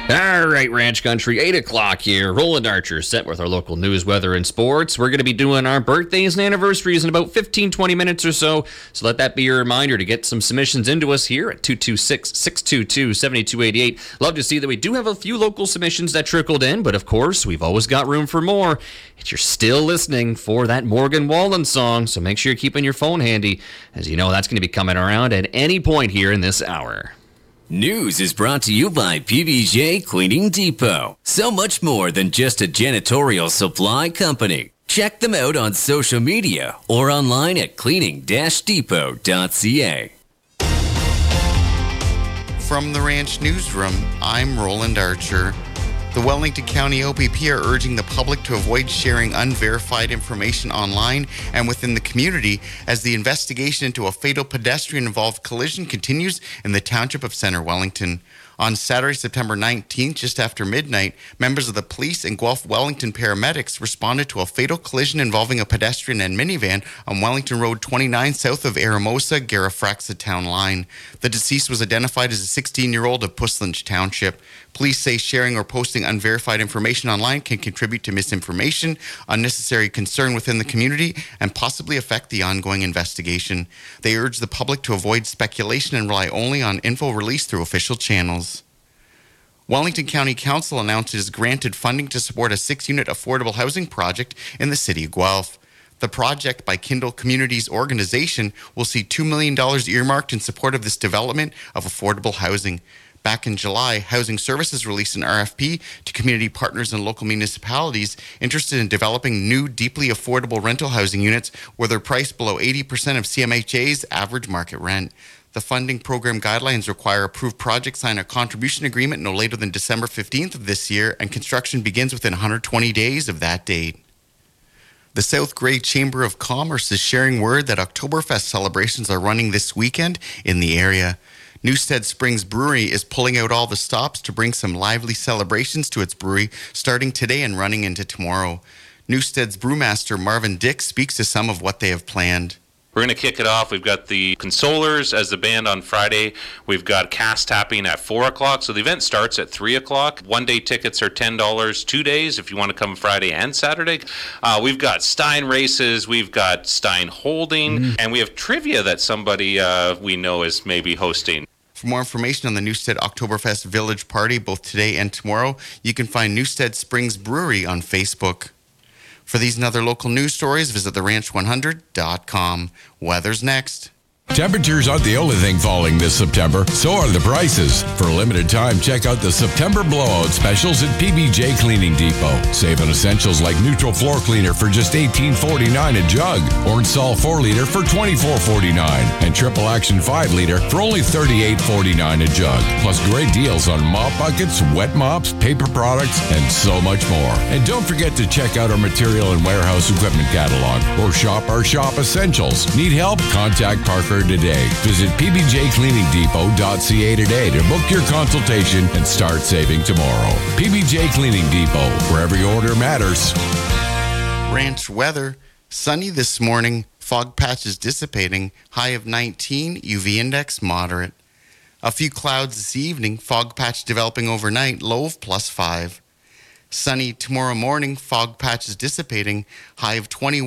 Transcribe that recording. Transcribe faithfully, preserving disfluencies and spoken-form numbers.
All right, Ranch Country, eight o'clock here. Roland Archer set with our local news, weather, and sports. We're going to be doing our birthdays and anniversaries in about fifteen, twenty minutes or so. So let that be your reminder to get some submissions into us here at two two six, six two two, seven two eight eight. Love to see that we do have a few local submissions that trickled in, but of course, we've always got room for more. If you're still listening for that Morgan Wallen song, so make sure you're keeping your phone handy, as you know that's going to be coming around at any point here in this hour. News is brought to you by P B J Cleaning Depot. So much more than just a janitorial supply company. Check them out on social media or online at cleaning dash depot dot c a. From the Ranch Newsroom, I'm Roland Archer. The Wellington County O P P are urging the public to avoid sharing unverified information online and within the community as the investigation into a fatal pedestrian-involved collision continues in the township of Center Wellington. On Saturday, September nineteenth, just after midnight, members of the police and Guelph Wellington paramedics responded to a fatal collision involving a pedestrian and minivan on Wellington Road twenty-nine south of Aramosa, Garafraxa town line. The deceased was identified as a sixteen-year-old of Puslinch Township. Police say sharing or posting unverified information online can contribute to misinformation, unnecessary concern within the community, and possibly affect the ongoing investigation. They urge the public to avoid speculation and rely only on info released through official channels. Wellington County Council announced it has granted funding to support a six-unit affordable housing project in the city of Guelph. The project by Kindle Communities organization will see two million dollars earmarked in support of this development of affordable housing. Back in July, Housing Services released an R F P to community partners and local municipalities interested in developing new, deeply affordable rental housing units where they're priced below eighty percent of C M H A's average market rent. The funding program guidelines require approved projects sign a contribution agreement no later than December fifteenth of this year, and construction begins within one hundred twenty days of that date. The South Grey Chamber of Commerce is sharing word that Oktoberfest celebrations are running this weekend in the area. Newstead Springs Brewery is pulling out all the stops to bring some lively celebrations to its brewery, starting today and running into tomorrow. Newstead's brewmaster Marvin Dick speaks to some of what they have planned. We're going to kick it off. We've got the Consolers as the band on Friday. We've got cast tapping at four o'clock. So the event starts at three o'clock. One-day tickets are ten dollars. Two days if you want to come Friday and Saturday. Uh, we've got Stein races. We've got Stein holding. Mm. And we have trivia that somebody uh, we know is maybe hosting. For more information on the Newstead Oktoberfest Village Party, both today and tomorrow, you can find Newstead Springs Brewery on Facebook. For these and other local news stories, visit the ranch one hundred dot com. Weather's next. Temperatures aren't the only thing falling this September, so are the prices. For a limited time, check out the September blowout specials at P B J Cleaning Depot. Save on essentials like neutral floor cleaner for just eighteen forty-nine a jug, Orange Sol four liter for twenty-four forty-nine, and Triple Action five liter for only thirty-eight forty-nine a jug. Plus great deals on mop buckets, wet mops, paper products, and so much more. And don't forget to check out our material and warehouse equipment catalog or shop our shop essentials. Need help? Contact Parker today. Visit P B J Cleaning Depot dot c a today to book your consultation and start saving tomorrow. P B J Cleaning Depot, where every order matters. Ranch weather. Sunny this morning. Fog patches dissipating. High of nineteen. U V index moderate. A few clouds this evening. Fog patch developing overnight. Low of plus five. Sunny tomorrow morning. Fog patches dissipating. High of twenty-one.